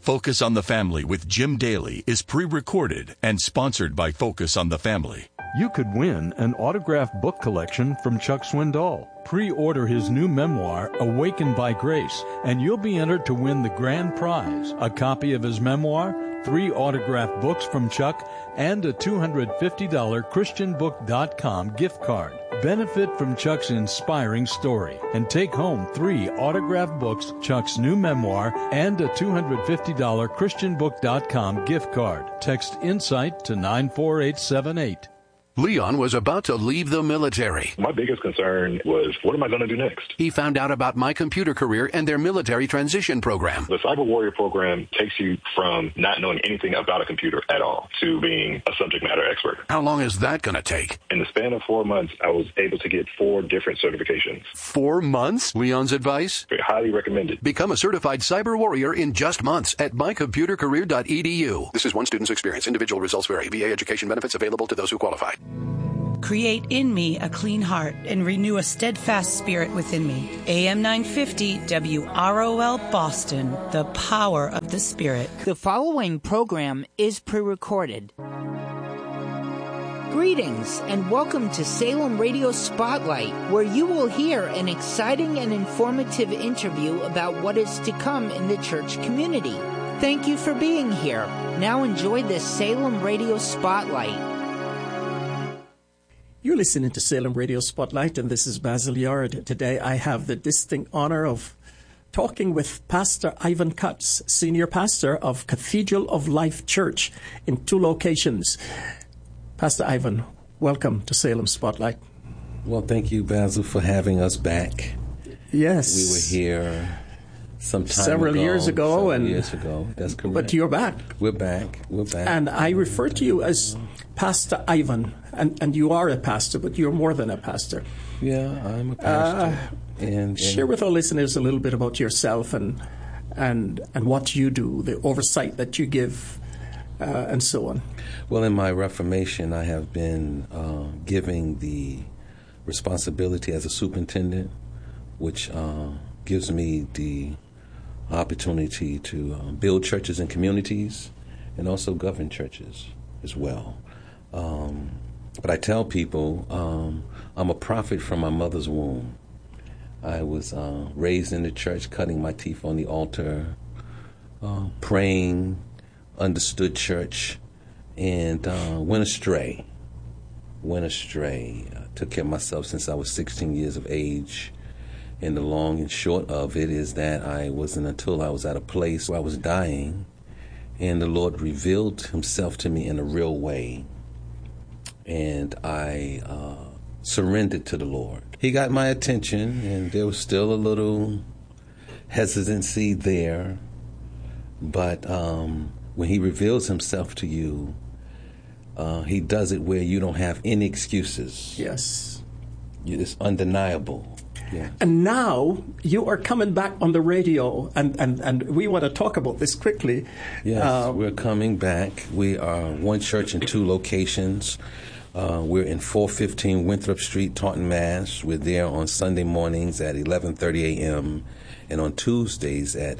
Focus on the Family with Jim Daly is pre-recorded and sponsored by Focus on the Family. You could win an autographed book collection from Chuck Swindoll. Pre-order his new memoir, Awakened by Grace, and you'll be entered to win the grand prize, a copy of his memoir, 3 autographed books from Chuck, and a $250 ChristianBook.com gift card. Benefit from Chuck's inspiring story and take home 3 autographed books, Chuck's new memoir, and a $250 ChristianBook.com gift card. Text INSIGHT to 94878. Leon was about to leave the military. My biggest concern was, what am I going to do next? He found out about My Computer Career and their military transition program. The Cyber Warrior program takes you from not knowing anything about a computer at all to being a subject matter expert. How long is that going to take? In the span of 4 months, I was able to get 4 different certifications. 4 months? Leon's advice? Highly recommended. Become a certified cyber warrior in just months at mycomputercareer.edu. This is one student's experience. Individual results vary. VA education benefits available to those who qualify. Create in me a clean heart and renew a steadfast spirit within me. AM 950 WROL Boston, the power of the Spirit. The following program is pre-recorded. Greetings and welcome to Salem Radio Spotlight, where you will hear an exciting and informative interview about what is to come in the church community. Thank you for being here. Now enjoy this Salem Radio Spotlight. You're listening to Salem Radio Spotlight, and this is Basil Yard. Today I have the distinct honor of talking with Pastor Ivan Cutts, Senior Pastor of Cathedral of Life Church in 2 locations. Pastor Ivan, welcome to Salem Spotlight. Well, thank you, Basil, for having us back. Yes. We were here several years ago. That's correct. But you're back. We're back. And I refer to you as Pastor Ivan, and you are a pastor, but you're more than a pastor. Yeah, I'm a pastor. And share with our listeners a little bit about yourself and what you do, the oversight that you give, and so on. Well, in my Reformation, I have been giving the responsibility as a superintendent, which gives me the opportunity to build churches and communities and also govern churches as well. But I tell people I'm a prophet from my mother's womb. I was raised in the church, cutting my teeth on the altar, praying, understood church, and went astray. Took care of myself since I was 16 years of age. And the long and short of it is that I wasn't until I was at a place where I was dying, and the Lord revealed himself to me in a real way. And I surrendered to the Lord. He got my attention, and there was still a little hesitancy there. But when he reveals himself to you, he does it where you don't have any excuses. Yes. It's undeniable. Yeah. And now you are coming back on the radio, and we want to talk about this quickly. Yes, we're coming back. We are one church in 2 locations. We're in 415 Winthrop Street, Taunton, Mass. We're there on Sunday mornings at 11:30 a.m. and on Tuesdays at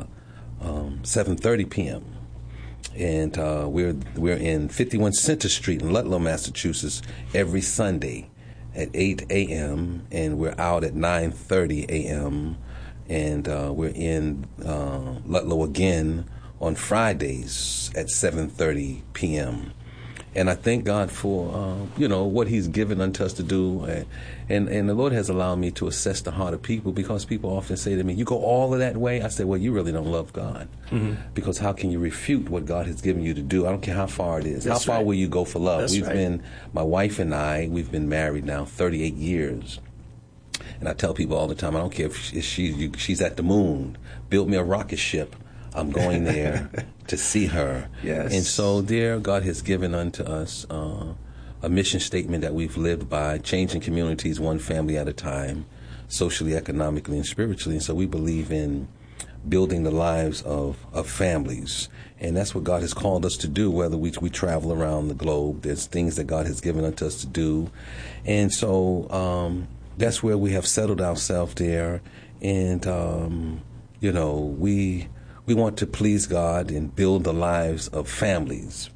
7:30 p.m. And we're in 51 Center Street in Ludlow, Massachusetts, every Sunday at 8 a.m. and we're out at 9:30 a.m. and we're in Ludlow again on Fridays at 7:30 p.m. And I thank God for what He's given unto us to do, and the Lord has allowed me to assess the heart of people, because people often say to me, "You go all of that way." I say, "Well, you really don't love God, because how can you refute what God has given you to do? I don't care how far it is. That's how far will you go for love?" That's my wife and I, we've been married now 38 years. And I tell people all the time, I don't care if she's at the moon, build me a rocket ship, I'm going there to see her. Yes. And so there, God has given unto us a mission statement that we've lived by, changing communities one family at a time, socially, economically, and spiritually. And so we believe in building the lives of families. And that's what God has called us to do, whether we travel around the globe. There's things that God has given unto us to do. And so that's where we have settled ourselves there. And, we want to please God and build the lives of families.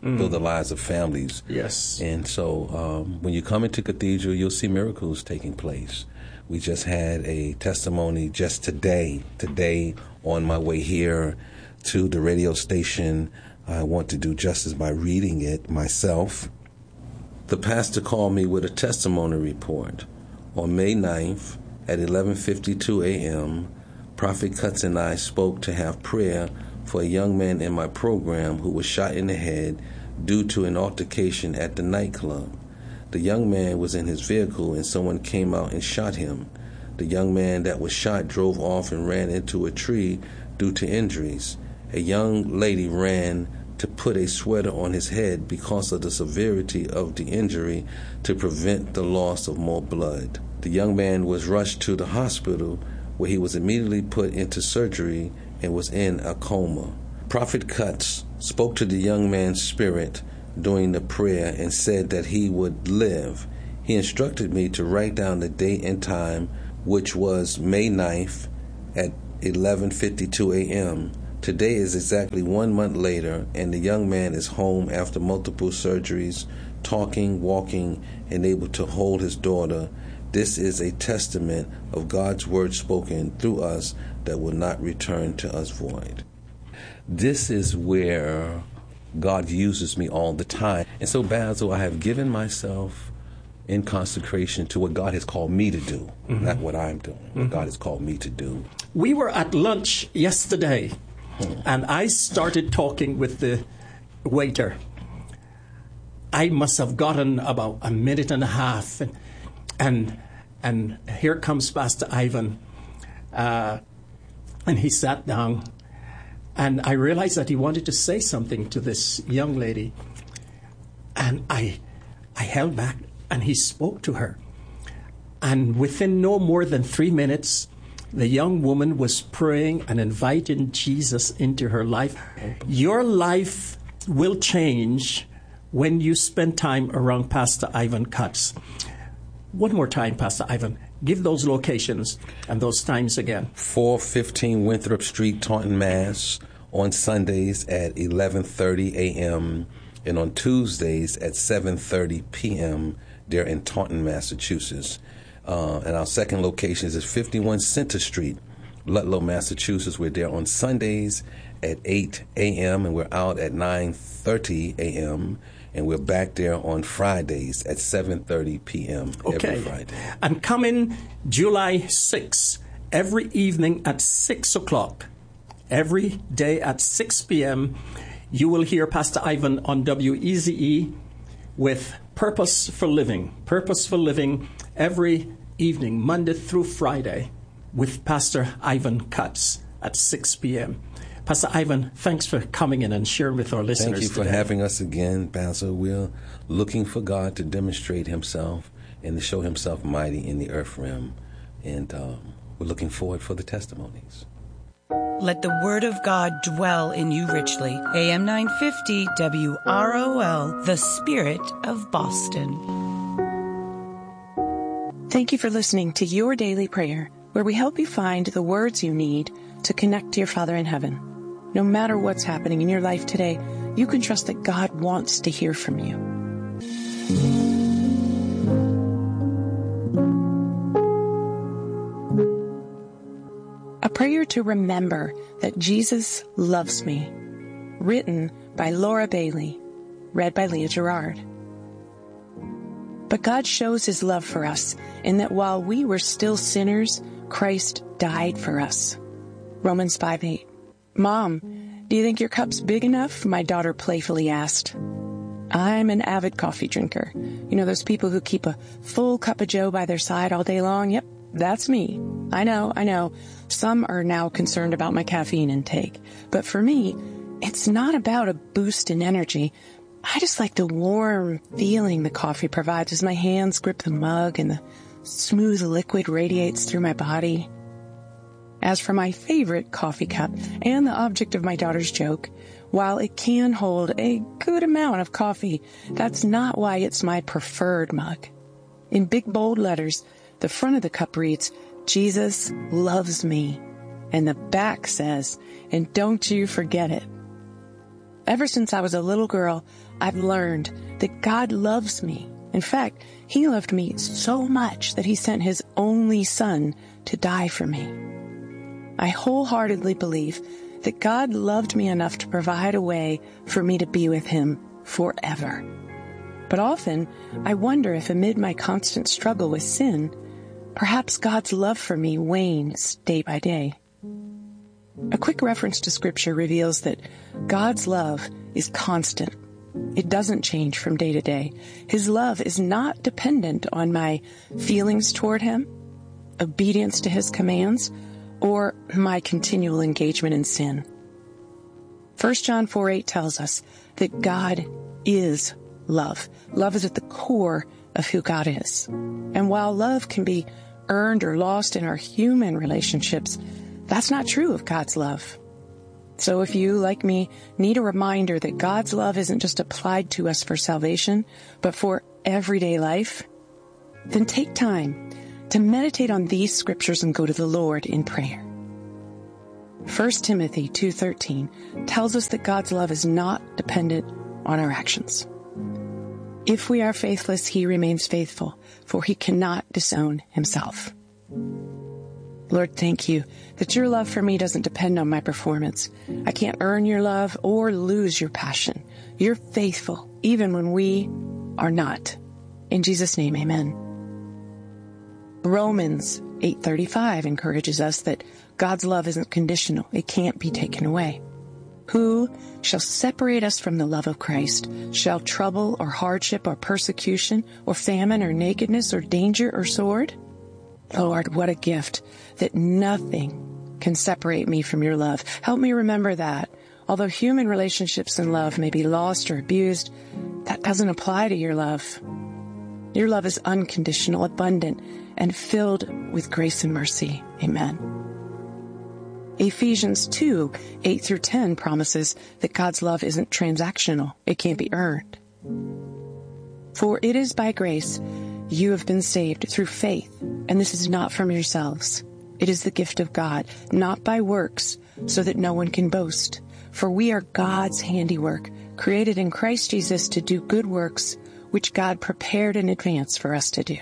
Yes. And so when you come into Cathedral, you'll see miracles taking place. We just had a testimony just today on my way here to the radio station. I want to do justice by reading it myself. The pastor called me with a testimony report. On May 9th at 11:52 a.m., Prophet Cutts and I spoke to have prayer for a young man in my program who was shot in the head due to an altercation at the nightclub. The young man was in his vehicle and someone came out and shot him. The young man that was shot drove off and ran into a tree due to injuries. A young lady ran to put a sweater on his head because of the severity of the injury to prevent the loss of more blood. The young man was rushed to the hospital where he was immediately put into surgery and was in a coma. Prophet Cutts spoke to the young man's spirit during the prayer and said that he would live. He instructed me to write down the date and time, which was May 9th at 11:52 a.m. Today is exactly 1 month later, and the young man is home after multiple surgeries, talking, walking, and able to hold his daughter. This is a testament of God's word spoken through us that will not return to us void. This is where God uses me all the time. And so, Basil, I have given myself in consecration to what God has called me to do, not what I'm doing, what God has called me to do. We were at lunch yesterday, and I started talking with the waiter. I must have gotten about a minute and a half, and here comes Pastor Ivan, and he sat down, and I realized that he wanted to say something to this young lady, and I held back, and he spoke to her, and within no more than 3 minutes, the young woman was praying and inviting Jesus into her life. Your life will change when you spend time around Pastor Ivan Cutts. One more time, Pastor Ivan. Give those locations and those times again. 415 Winthrop Street, Taunton, Mass. On Sundays at 11:30 a.m. and on Tuesdays at 7:30 p.m. there in Taunton, Massachusetts. And our second location is 51 Center Street, Ludlow, Massachusetts. We're there on Sundays at 8 a.m. and we're out at 9:30 a.m. And we're back there on Fridays at 7:30 p.m. every Friday. And coming July 6th, every evening at 6 o'clock, every day at 6 p.m., you will hear Pastor Ivan on WEZE with Purpose for Living. Purpose for Living every evening, Monday through Friday, with Pastor Ivan Cutts at 6 p.m. Pastor Ivan, thanks for coming in and sharing with our listeners today. Thank you for having us again, Basil. We're looking for God to demonstrate himself and to show himself mighty in the earth realm. And we're looking forward for the testimonies. Let the word of God dwell in you richly. AM 950 WROL, the Spirit of Boston. Thank you for listening to Your Daily Prayer, where we help you find the words you need to connect to your Father in heaven. No matter what's happening in your life today, you can trust that God wants to hear from you. A prayer to remember that Jesus loves me. Written by Laura Bailey. Read by Leah Gerard. But God shows his love for us in that while we were still sinners, Christ died for us. Romans 5:8. Mom, do you think your cup's big enough? My daughter playfully asked. I'm an avid coffee drinker. You know those people who keep a full cup of joe by their side all day long? Yep, that's me. I know. Some are now concerned about my caffeine intake. But for me, it's not about a boost in energy. I just like the warm feeling the coffee provides as my hands grip the mug and the smooth liquid radiates through my body. As for my favorite coffee cup and the object of my daughter's joke, while it can hold a good amount of coffee, that's not why it's my preferred mug. In big bold letters, the front of the cup reads, Jesus loves me. and the back says, "And don't you forget it." Ever since I was a little girl, I've learned that God loves me. In fact, He loved me so much that He sent His only Son to die for me. I wholeheartedly believe that God loved me enough to provide a way for me to be with Him forever. But often, I wonder if amid my constant struggle with sin, perhaps God's love for me wanes day by day. A quick reference to Scripture reveals that God's love is constant. It doesn't change from day to day. His love is not dependent on my feelings toward Him, obedience to His commands, or my continual engagement in sin. 1 John 4:8 tells us that God is love. Love is at the core of who God is. And while love can be earned or lost in our human relationships, that's not true of God's love. So if you, like me, need a reminder that God's love isn't just applied to us for salvation, but for everyday life, then take time to meditate on these scriptures and go to the Lord in prayer. 1 Timothy 2:13 tells us that God's love is not dependent on our actions. If we are faithless, He remains faithful, for He cannot disown Himself. Lord, thank You that Your love for me doesn't depend on my performance. I can't earn Your love or lose Your passion. You're faithful, even when we are not. In Jesus' name, amen. Romans 8:35 encourages us that God's love isn't conditional. It can't be taken away. Who shall separate us from the love of Christ? Shall trouble or hardship or persecution or famine or nakedness or danger or sword? Lord, what a gift that nothing can separate me from Your love. Help me remember that. Although human relationships and love may be lost or abused, that doesn't apply to Your love. Your love is unconditional, abundant, and filled with grace and mercy. Amen. Ephesians 2:8-10 promises that God's love isn't transactional. It can't be earned. For it is by grace you have been saved through faith, and this is not from yourselves. It is the gift of God, not by works, so that no one can boast. For we are God's handiwork, created in Christ Jesus to do good works, which God prepared in advance for us to do.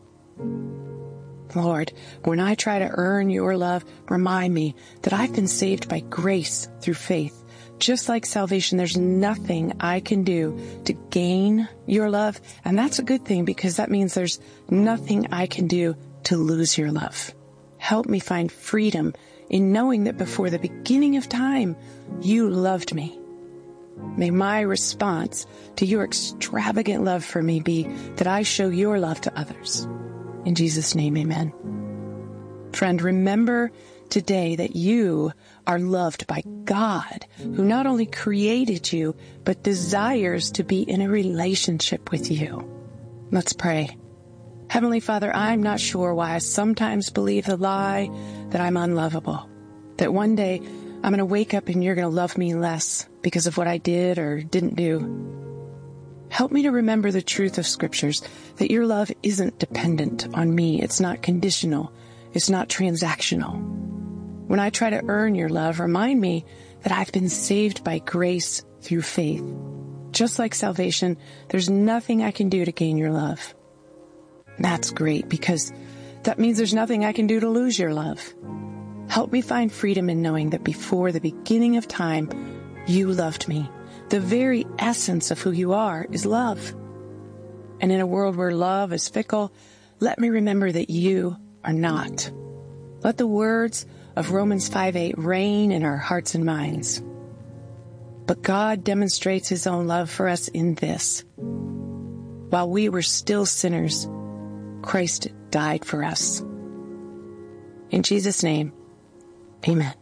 Lord, when I try to earn Your love, remind me that I've been saved by grace through faith. Just like salvation, there's nothing I can do to gain Your love, and that's a good thing because that means there's nothing I can do to lose Your love. Help me find freedom in knowing that before the beginning of time, You loved me. May my response to Your extravagant love for me be that I show Your love to others. In Jesus' name, amen. Friend, remember today that you are loved by God, who not only created you, but desires to be in a relationship with you. Let's pray. Heavenly Father, I'm not sure why I sometimes believe the lie that I'm unlovable, that one day I'm going to wake up and You're going to love me less because of what I did or didn't do. Help me to remember the truth of Scriptures, that Your love isn't dependent on me. It's not conditional. It's not transactional. When I try to earn Your love, remind me that I've been saved by grace through faith. Just like salvation, there's nothing I can do to gain Your love. That's great because that means there's nothing I can do to lose Your love. Help me find freedom in knowing that before the beginning of time, You loved me. The very essence of who You are is love. And in a world where love is fickle, let me remember that You are not. Let the words of Romans 5:8 reign in our hearts and minds. But God demonstrates His own love for us in this. While we were still sinners, Christ died for us. In Jesus' name, amen.